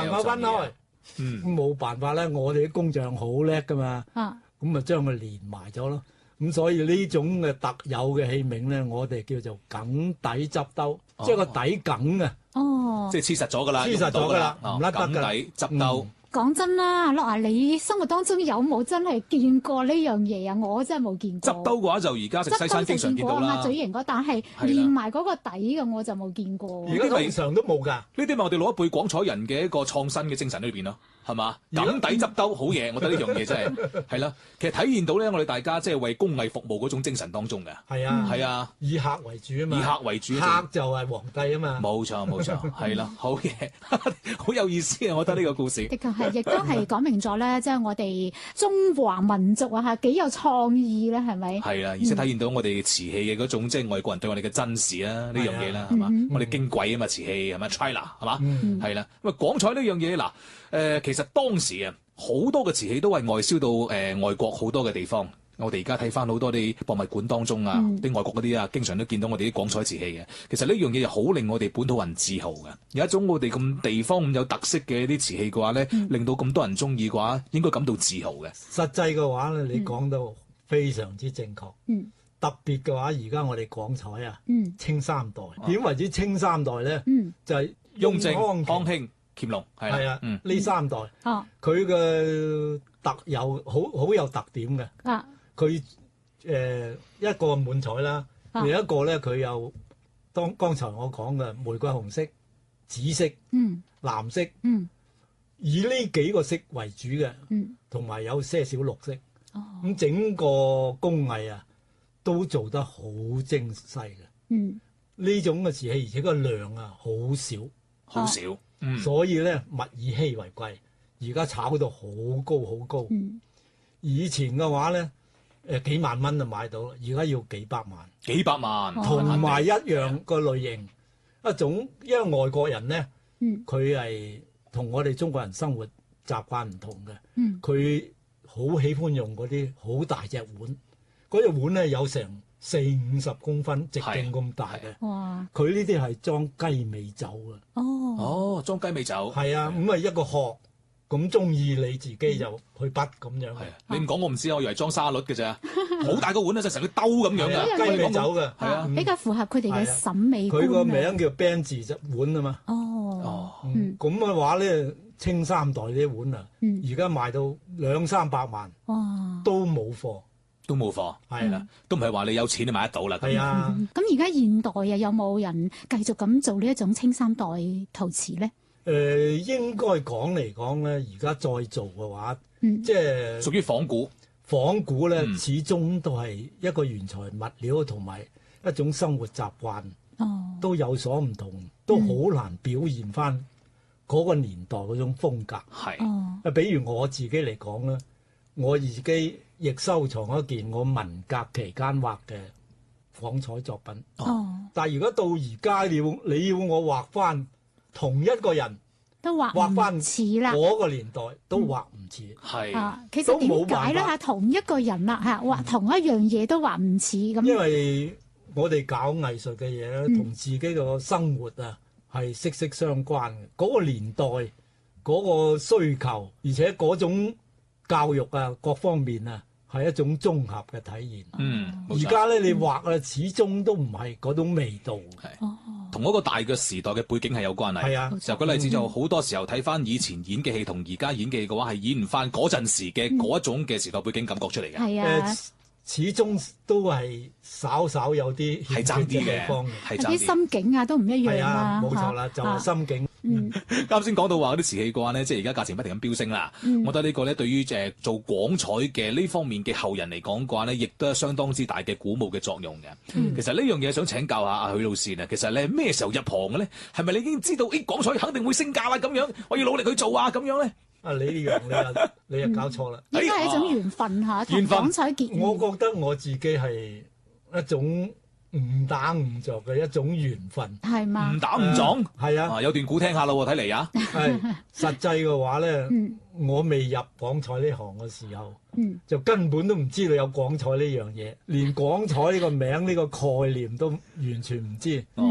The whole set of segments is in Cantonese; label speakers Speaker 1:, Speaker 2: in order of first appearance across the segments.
Speaker 1: 佢分開。冇辦法咧，我哋啲工匠好叻噶嘛，咁咪將佢連埋咗咯。咁所以呢種嘅特有嘅器皿咧，我哋叫做梗底執兜，即係個底梗啊。
Speaker 2: 即係黐實咗㗎啦，
Speaker 1: 黐實咗㗎啦，唔甩得㗎。
Speaker 2: 梗底執兜。
Speaker 3: 講真啦，阿樂啊，你生活當中有冇真係見過呢樣嘢啊？我真係冇見過。
Speaker 2: 執兜嘅話就而家食西餐經常見到啦。
Speaker 3: 鴨嘴型嗰，但係連埋嗰個底嘅我就冇見過。
Speaker 1: 而家通常都冇㗎。
Speaker 2: 呢啲咪我哋老一輩廣彩人嘅一個創新嘅精神裏邊咯，係嘛？梗底執兜好嘢，我覺得呢樣嘢真係係啦。其實體現到咧，我哋大家即係為工藝服務嗰種精神當中嘅。
Speaker 1: 係啊，
Speaker 2: 係啊，
Speaker 1: 以客為主啊嘛。
Speaker 2: 以客為主，
Speaker 1: 客就係皇帝啊嘛。
Speaker 2: 冇錯，係啦，好嘢，好有意思啊！我覺得呢個故事。
Speaker 3: 的確係，亦都係講明咗咧，即係我哋中華民族啊嚇幾有創意咧，係咪？
Speaker 2: 係啦，而且體現到我哋瓷器嘅嗰種即係外國人對我哋嘅珍視啊呢樣嘢啦，係嘛？我哋矜貴啊嘛，瓷器係咪 China 係嘛？係啦，咁啊廣彩呢樣嘢嗱其實當時啊好多嘅瓷器都係外銷到外國好多嘅地方。我哋而家睇翻好多啲博物館當中啊，啲外國嗰啲啊，經常都見到我哋啲廣彩瓷器嘅。其實呢樣嘢好令我哋本土人自豪嘅。有一種我哋咁地方咁有特色嘅啲瓷器嘅話咧，令到咁多人中意嘅話，應該感到自豪嘅。
Speaker 1: 實際嘅話咧，你講到非常之正確。特別嘅話，而家我哋廣彩啊，清三代點為之清三代咧？就係
Speaker 2: 雍正、康熙、乾隆係
Speaker 1: 啊，呢三代佢嘅特有好有特點嘅。佢一個滿彩啦，另一個咧佢有剛才我講嘅玫瑰紅色、紫色、藍色，以呢幾個色為主嘅，同埋有些少綠色。咁整個工藝啊都做得好精細嘅。呢種嘅瓷器，而且個量啊好少，所以咧物以稀為貴。而家炒到好高好高。以前嘅話咧。幾萬蚊就買到啦，而家要幾百萬，同埋一樣個類型一種，因為外國人咧，佢係同我哋中國人生活習慣唔同嘅，佢好喜歡用嗰啲好大隻碗，嗰隻碗咧有成40-50公分直徑咁大嘅，哇！佢呢啲係裝雞尾酒嘅，
Speaker 2: 裝雞尾酒，
Speaker 1: 係啊，咁啊一個殼。咁中意你自己就去筆咁樣。
Speaker 2: 係啊，你唔講我唔知，我以為裝沙律嘅咋，好大個碗啊，就成個兜咁樣嘅
Speaker 1: 雞尾酒嘅，
Speaker 3: 係啊，比較符合佢哋嘅審美觀。
Speaker 1: 佢個名叫 Ben 字隻碗啊嘛。咁嘅話咧，清三代啲碗啊，而家賣到200-300萬，都冇貨，係啦，
Speaker 2: 都唔係話你有錢你買得到啦。
Speaker 1: 係啊。
Speaker 3: 咁而家現代啊，有冇人繼續咁做呢一種清三代陶瓷咧？
Speaker 1: 應該講嚟講咧，而家再做嘅話，即係
Speaker 2: 屬於仿古。
Speaker 1: 仿古咧，始終都係一個原材物料同埋一種生活習慣，都有所唔同，都好難表現翻嗰個年代嗰種風格。係。比如我自己嚟講咧，我自己亦收藏一件我文革期間畫嘅廣彩作品。但係如果到而家你要我畫翻同一個人
Speaker 3: 都畫翻似啦，
Speaker 1: 嗰個年代都畫唔似，
Speaker 2: 係
Speaker 3: 其實點解咧？同一個人啦畫同一樣嘢都畫唔似咁。
Speaker 1: 因為我哋搞藝術嘅嘢咧，同自己個生活啊係息息相關嘅。嗰個年代嗰個需求，而且嗰種教育啊各方面啊係一種綜合嘅體現。而家咧你畫啊，始終都唔係嗰種味道。
Speaker 2: 同嗰個大嘅時代嘅背景係有關係。
Speaker 1: 係啊，
Speaker 2: 就舉例子就好多時候睇翻以前演嘅戲同而家演嘅嘅話，係演唔翻嗰陣時嘅嗰一種嘅時代背景感覺出嚟嘅。
Speaker 3: 係啊，
Speaker 1: 始終都係稍稍有啲
Speaker 2: 係爭啲嘅，
Speaker 3: 係啲心境啊都唔一樣啦。
Speaker 1: 冇錯啦，就係心境。
Speaker 2: 啱先講到話嗰啲瓷器嘅話咧，即係而家價錢不停咁飆升啦。我覺得呢個咧對於做廣彩嘅呢方面嘅後人嚟講嘅話咧，亦都係相當之大嘅鼓舞嘅作用嘅。其實呢樣嘢想請教下阿許老師啊，其實咧咩時候入行嘅咧？係咪你已經知道廣彩肯定會升價啦？咁樣我要努力去做啊？咁樣咧？
Speaker 1: 你呢樣你又搞錯啦！
Speaker 3: 應該係一種緣分嚇，同廣彩結緣。
Speaker 1: 我覺得我自己係一種誤打誤撞嘅一種緣分，
Speaker 3: 係嘛？
Speaker 2: 誤打誤撞，
Speaker 1: 係啊！
Speaker 2: 有段古聽下咯，睇嚟啊！
Speaker 1: 係實際嘅話咧，我未入廣彩呢行嘅時候，就根本都唔知道有廣彩呢樣嘢，連廣彩呢個名呢個概念都完全唔知。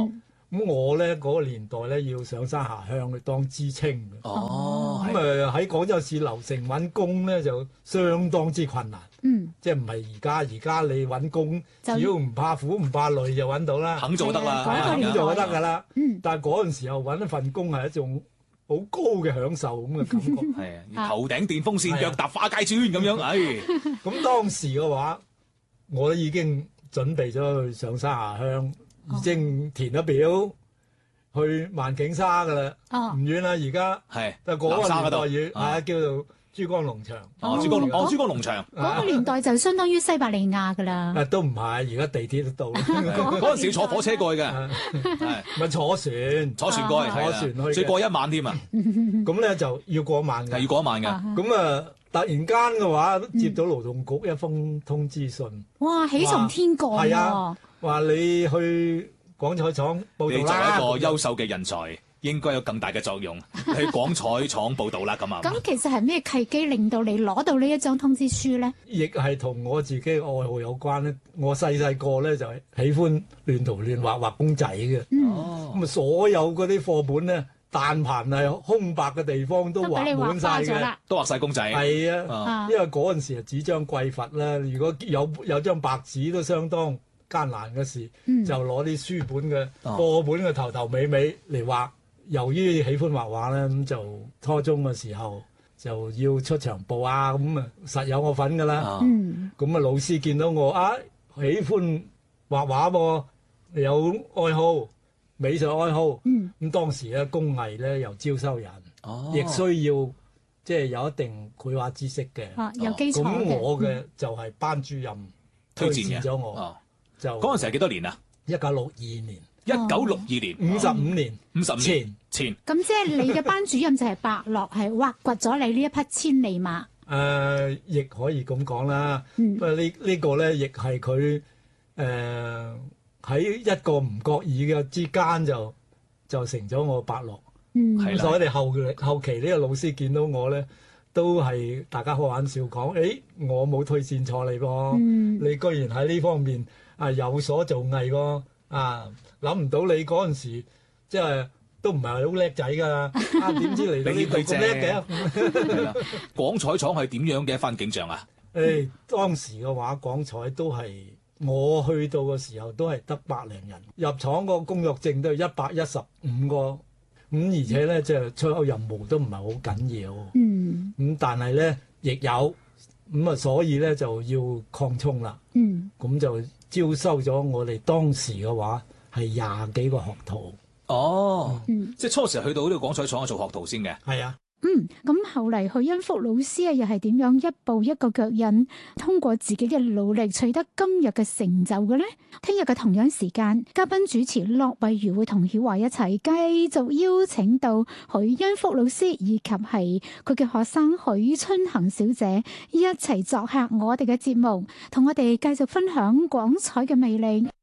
Speaker 1: 咁我咧嗰個年代咧要上山下鄉去當知青嘅。咁喺廣州市樓城揾工咧就相當之困難。即係唔係而家你揾工，只要唔怕苦唔怕累就揾到啦，
Speaker 2: 肯做得啦，
Speaker 1: 肯做就得㗎啦。但係嗰陣時候揾一份工係一種好高嘅享受咁嘅感覺。
Speaker 2: 係頭頂電風扇，腳踏花街磚咁樣。
Speaker 1: 咁當時嘅話，我都已經準備咗去上山下鄉，已經填咗表去萬景沙㗎啦。唔遠啦，而家
Speaker 2: 係
Speaker 1: 但係嗰個年代叫做珠江農場。
Speaker 2: 珠江農場
Speaker 3: 嗰個年代就相當於西伯利亞㗎啦。
Speaker 1: 都唔係，而家地鐵都到。
Speaker 2: 嗰陣時要坐火車過去嘅，
Speaker 1: 咪坐船過去，坐船去，
Speaker 2: 最過一晚添啊！
Speaker 1: 咁咧就要過晚嘅，
Speaker 2: 係要過一晚嘅。
Speaker 1: 咁突然間嘅話，接到勞動局一封通知信，
Speaker 3: 哇！喜從天降喎！
Speaker 1: 係啊，話你去廣彩廠報道啦。
Speaker 2: 你作為一個優秀嘅人才，應該有更大嘅作用，去廣彩廠報道啦。咁啊，
Speaker 3: 咁其實係咩契機令到你攞到呢一張通知書咧？
Speaker 1: 亦係同我自己嘅愛好有關咧。我細個咧就係喜歡亂塗亂畫公仔嘅。咁所有嗰啲課本咧，但凡係空白嘅地方都畫滿晒嘅，
Speaker 2: 都畫晒公仔。
Speaker 1: 係啊，因為嗰陣時紙張匱乏啦，如果有張白紙都相當艱難嘅事，就攞啲書本嘅課本嘅頭頭尾尾嚟畫。由於喜歡畫畫咧，咁就初中嘅時候就要出場報啊，咁實有我份㗎啦。咁老師見到我喜歡畫畫噃，有愛好。美術愛好，咁當時咧工藝咧又招收人，亦需要即係有一定繪畫知識嘅，
Speaker 3: 有基礎嘅。
Speaker 1: 咁我嘅就係班主任推薦咗我，就
Speaker 2: 嗰陣時係幾多年啊
Speaker 1: ？1962年
Speaker 2: ，1962年
Speaker 1: ，55年
Speaker 2: ，50年前。
Speaker 3: 咁即係你嘅班主任就係伯樂，係挖掘咗你呢一匹千里馬。
Speaker 1: 亦可以咁講啦。不過呢個咧，亦係佢喺一個唔覺意嘅之間就成咗我伯樂。所以我哋後期呢個老師見到我咧，都係大家開玩笑講：我冇推薦錯你噃，你居然喺呢方面有所造詣喎。諗唔到你嗰陣時即係都唔係好叻仔㗎。點知嚟到呢度咁叻嘅？
Speaker 2: 廣彩廠係點樣嘅一番景象啊？
Speaker 1: 當時嘅話，廣彩都係。我去到嘅時候都係得100零人，入廠個工作證都係115個，而且咧即係出口任務都唔係好緊要，咁但係咧亦有，所以咧就要擴充啦，咁就招收咗我哋當時嘅話係20幾個學徒。
Speaker 2: 即係初時去到呢個廣彩廠做學徒先嘅。
Speaker 1: 係啊。
Speaker 3: 咁後嚟許恩福老師又係點樣一步一個腳印，通過自己嘅努力取得今日嘅成就嘅呢？聽日嘅同樣時間，嘉賓主持駱惠如會同曉華一齊繼續邀請到許恩福老師以及係佢嘅學生許春衡小姐一齊作客我哋嘅節目，同我哋繼續分享廣彩嘅魅力。